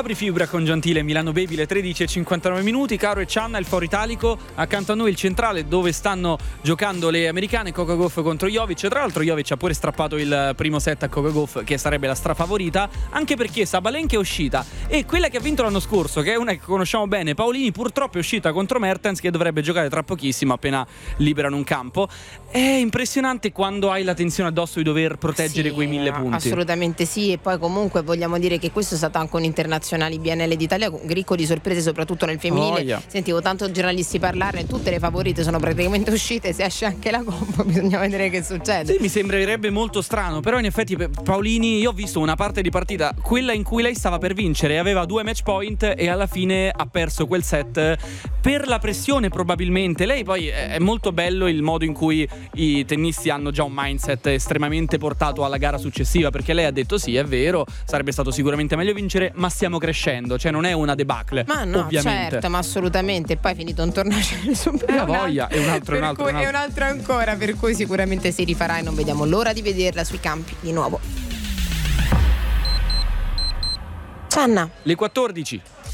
Apri Fibra con Gentile, Milano Baby, le 13:59 minuti. Caro e Cianna, il Foro Italico, accanto a noi il centrale dove stanno giocando le americane. Coco Gauff contro Jovic. Tra l'altro Jovic ha pure strappato il primo set a Coco Gauff, che sarebbe la strafavorita, anche perché Sabalenka è uscita e quella che ha vinto l'anno scorso, che è una che conosciamo bene, Paolini, purtroppo è uscita contro Mertens, che dovrebbe giocare tra pochissimo appena liberano un campo. È impressionante quando hai la tensione addosso di dover proteggere quei 1000 punti. Assolutamente sì, e poi comunque vogliamo dire che questo è stato anche un internazionale BNL d'Italia ricco di sorprese, soprattutto nel femminile. Sentivo tanto giornalisti parlarne, tutte le favorite sono praticamente uscite, se esce anche la Coppa bisogna vedere che succede. Sì, mi sembrerebbe molto strano, però in effetti Paolini, io ho visto una parte di partita, quella in cui lei stava per vincere, aveva 2 match point e alla fine ha perso quel set per la pressione probabilmente. Lei poi è molto bello il modo in cui i tennisti hanno già un mindset estremamente portato alla gara successiva, perché lei ha detto sì, è vero, sarebbe stato sicuramente meglio vincere, ma stiamo crescendo, cioè non è una debacle. Ma no, ovviamente. Certo, ma assolutamente. E poi è finito un torneo voglia, e un altro. E un altro ancora, per cui sicuramente si rifarà e non vediamo l'ora di vederla sui campi di nuovo. Cianna. Le 14.